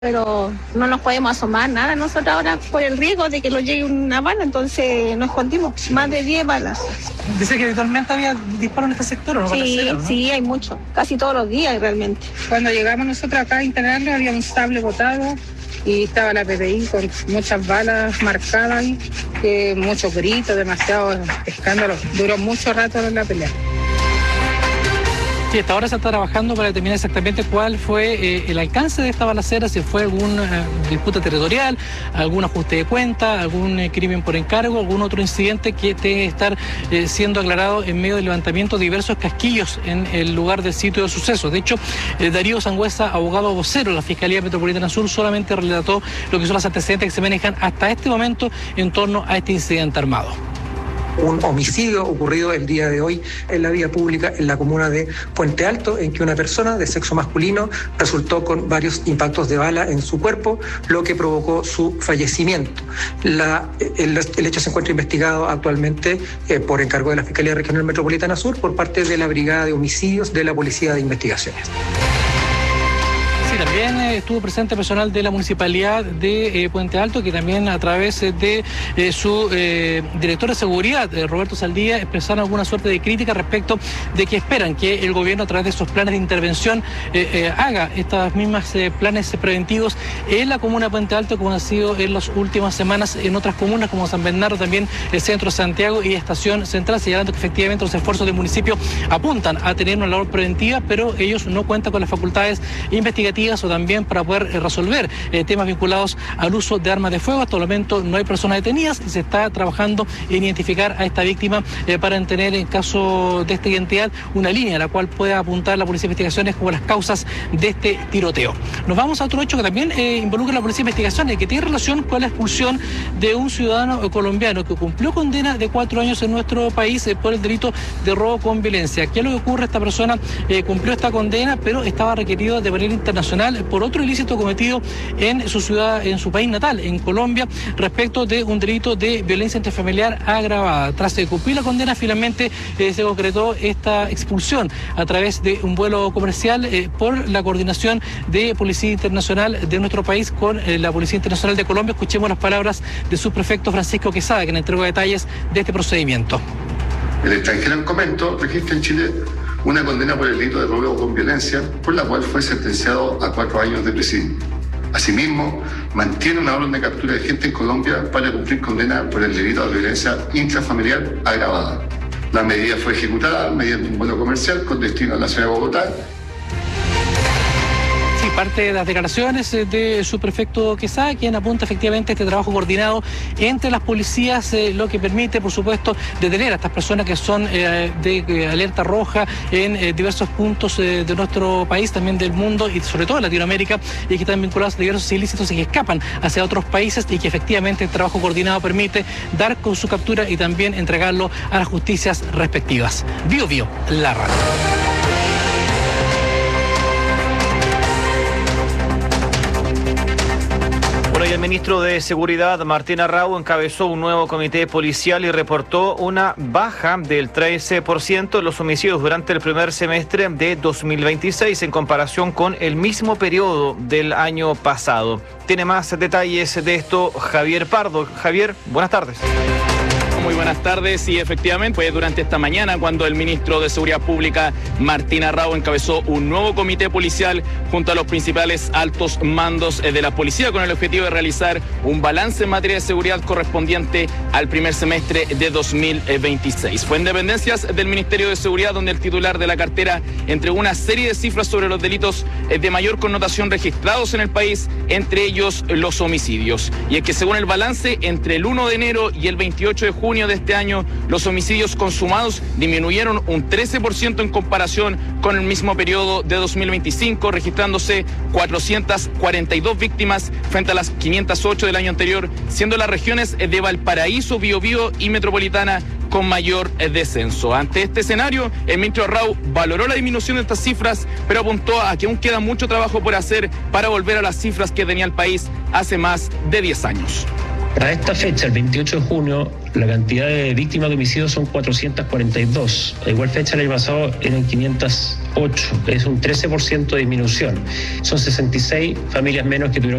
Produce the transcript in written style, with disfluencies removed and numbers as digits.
pero no nos podemos asomar nada nosotros ahora por el riesgo de que nos llegue una bala, entonces nos escondimos, más de 10 balas. Dice que habitualmente había disparos en este sector, ¿o no? Sí, sí, hay mucho, casi todos los días realmente. Cuando llegamos nosotros acá a internarlo había un sable botado y estaba la PPI con muchas balas marcadas y muchos gritos, demasiado escándalo. Duró mucho rato la pelea. Sí, hasta ahora se está trabajando para determinar exactamente cuál fue el alcance de esta balacera, si fue alguna disputa territorial, algún ajuste de cuenta, algún crimen por encargo, algún otro incidente que tenga que estar siendo aclarado en medio del levantamiento de diversos casquillos en el lugar del sitio de sucesos. De hecho, Darío Sangüesa, abogado vocero de la Fiscalía Metropolitana Sur, solamente relató lo que son los antecedentes que se manejan hasta este momento en torno a este incidente armado. Un homicidio ocurrido el día de hoy en la vía pública en la comuna de Puente Alto, en que una persona de sexo masculino resultó con varios impactos de bala en su cuerpo, lo que provocó su fallecimiento. El hecho se encuentra investigado actualmente por encargo de la Fiscalía Regional Metropolitana Sur por parte de la Brigada de Homicidios de la Policía de Investigaciones. Sí, también estuvo presente personal de la Municipalidad de Puente Alto, que también a través de su director de seguridad, Roberto Saldía, expresaron alguna suerte de crítica respecto de que esperan que el gobierno a través de esos planes de intervención haga estas mismas planes preventivos en la comuna de Puente Alto, como ha sido en las últimas semanas en otras comunas como San Bernardo, también el centro de Santiago y Estación Central, señalando que efectivamente los esfuerzos del municipio apuntan a tener una labor preventiva, pero ellos no cuentan con las facultades investigativas o también para poder resolver temas vinculados al uso de armas de fuego. Hasta el momento no hay personas detenidas y se está trabajando en identificar a esta víctima para tener, en caso de esta identidad, una línea a la cual pueda apuntar la Policía de Investigaciones como las causas de este tiroteo. Nos vamos a otro hecho que también involucra a la Policía de Investigaciones, que tiene relación con la expulsión de un ciudadano colombiano que cumplió condena de 4 años en nuestro país por el delito de robo con violencia. ¿Qué es lo que ocurre? Esta persona cumplió esta condena, pero estaba requerido de manera internacional por otro ilícito cometido en su ciudad, en su país natal, en Colombia, respecto de un delito de violencia intrafamiliar agravada. Tras cumplir la condena, finalmente se concretó esta expulsión a través de un vuelo comercial por la coordinación de Policía Internacional de nuestro país con la Policía Internacional de Colombia. Escuchemos las palabras de su prefecto Francisco Quesada, quien entregó detalles de este procedimiento. El extranjero en comento registra en Chile una condena por el delito de robo con violencia, por la cual fue sentenciado a 4 años de prisión. Asimismo, mantiene una orden de captura de gente en Colombia para cumplir condena por el delito de violencia intrafamiliar agravada. La medida fue ejecutada mediante un vuelo comercial con destino a la ciudad de Bogotá. Sí, parte de las declaraciones de su prefecto Quesada, quien apunta efectivamente a este trabajo coordinado entre las policías, lo que permite, por supuesto, detener a estas personas que son de alerta roja en diversos puntos de nuestro país, también del mundo y sobre todo de Latinoamérica, y que están vinculados a diversos ilícitos y que escapan hacia otros países, y que efectivamente el trabajo coordinado permite dar con su captura y también entregarlo a las justicias respectivas. Bio Bio, la radio. El ministro de Seguridad, Martín Arrau, encabezó un nuevo comité policial y reportó una baja del 13% en los homicidios durante el primer semestre de 2026 en comparación con el mismo periodo del año pasado. Tiene más detalles de esto Javier Pardo. Javier, buenas tardes. Muy buenas tardes. Y efectivamente fue durante esta mañana cuando el ministro de Seguridad Pública, Martín Arrau, encabezó un nuevo comité policial junto a los principales altos mandos de la policía con el objetivo de realizar un balance en materia de seguridad correspondiente al primer semestre de 2026. Fue en dependencias del Ministerio de Seguridad donde el titular de la cartera entregó una serie de cifras sobre los delitos de mayor connotación registrados en el país, entre ellos los homicidios. Y es que según el balance, entre el 1 de enero y el 28 de junio de este año, los homicidios consumados disminuyeron un 13% en comparación con el mismo periodo de 2025, registrándose 442 víctimas frente a las 508 del año anterior, siendo las regiones de Valparaíso, Biobío y Metropolitana con mayor descenso. Ante este escenario, el ministro Arrau valoró la disminución de estas cifras, pero apuntó a que aún queda mucho trabajo por hacer para volver a las cifras que tenía el país hace más de 10 años. A esta fecha, el 28 de junio, la cantidad de víctimas de homicidio son 442. A igual fecha el año pasado eran 508. Es un 13% de disminución. Son 66 familias menos que tuvieron